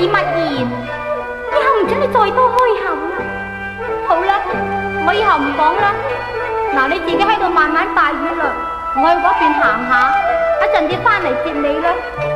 密言，以後唔准你再多開口啦。好啦，我以後唔講啦。嗱，你自己喺度慢慢帶魚啦，我去嗰邊行下，一陣至翻嚟接你啦。